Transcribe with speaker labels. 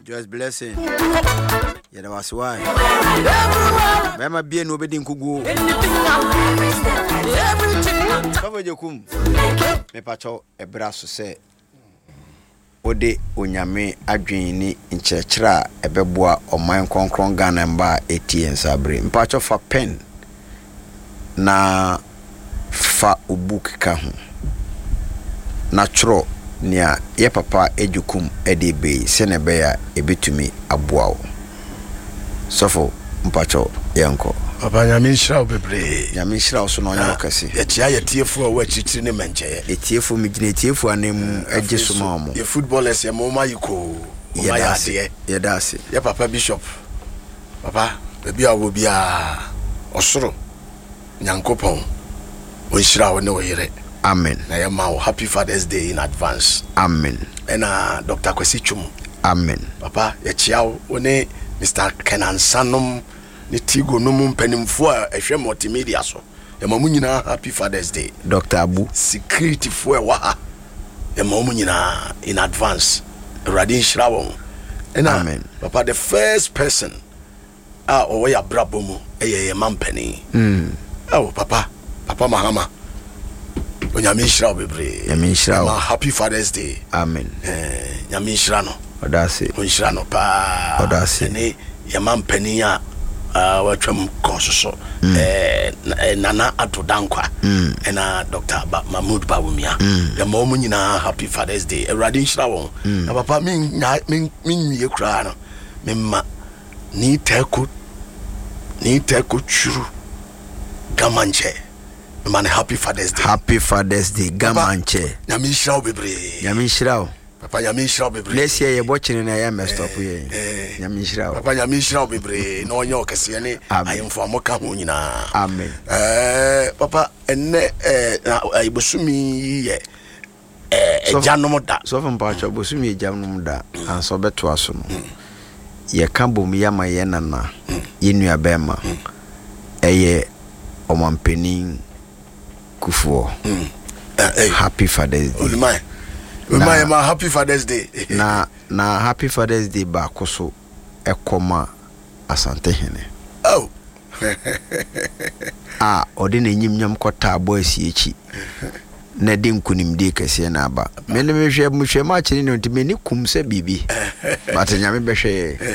Speaker 1: Just blessing. Yada was why. Mama be no be din kugu. Papa Jokum. Me pacho ebra so say ode onyame adwen ni nkyerkyera ebeboa oman konkron Ghana mba etien sabre. Mpacho fa pen na fa obook ka ho. Natural nia ye papa ejukum edebe senebe ya ebetumi aboa wo sofo mpacho yenko
Speaker 2: papa nyamishra obebre
Speaker 1: nyamishra oso no nya okase
Speaker 2: ye tia ye tiefu a wachitiri ne menche
Speaker 1: etiefu migine etiefu anem egesoma mo
Speaker 2: ye footballers ye mo mayiko ye
Speaker 1: dase
Speaker 2: ye papa bishop papa bebi awo bia osoro nyankopon onhira wo ne wo yere.
Speaker 1: Amen.
Speaker 2: Na yema happy Father's Day in advance.
Speaker 1: Amen.
Speaker 2: And Dr. Kwesi Chum.
Speaker 1: Amen.
Speaker 2: Papa, ye chiao one Mr. Kenan Sanom ni tigo no mu mpanimfo a ehwe multimedia so. Ye mamu nyina happy Father's Day.
Speaker 1: Dr. Abu
Speaker 2: security fo e wa ha. Ye mamu nyina in advance. Radin Shrawon. And
Speaker 1: Amen.
Speaker 2: Papa, the first person owo ya brabo mu ye mampani. Oh papa Mahama. Nyamishra obebre.
Speaker 1: Nyamishra.
Speaker 2: Happy Father's Day.
Speaker 1: Amen.
Speaker 2: Nyamishra no.
Speaker 1: Odase.
Speaker 2: Nyamishra no pa.
Speaker 1: Odase.
Speaker 2: Ne yamampani a watwam kososo. Nana Atodankwa. Na Dr. Mahmoud Bawumia. Yama omu nyina Happy Father's Day. Radin Shrawon. Na papa min ye kra no. Memma ni teko churu gamanche. Man, happy Father's Day.
Speaker 1: Happy Father's Day. Gamanche.
Speaker 2: Nyamishra obebre.
Speaker 1: Nyamishra.
Speaker 2: Papa nyamishra obebre.
Speaker 1: Next year you watching na ya messed up here. Nyamishra.
Speaker 2: Papa nyamishra obebre. No onyo kese ne ayemfo moka ho nyina.
Speaker 1: Amen.
Speaker 2: Papa enne ibosumi ye ejanom da.
Speaker 1: So from pacho bosumi ejanom da anso beto aso no. Ye kambom yama ye nana. Ye nua bema. Eye omampeni Kufuor. Happy Father's Day.
Speaker 2: My Happy Father's Day.
Speaker 1: Na Happy Father's Day ba koso ekoma Asante Hene.
Speaker 2: Oh.
Speaker 1: Odi na nyimnyam kwata abo asiechi. Na de nkunimdi kese na aba. Me ne mehwe ma chini no ntime ni kumse bibi. But nyame behwe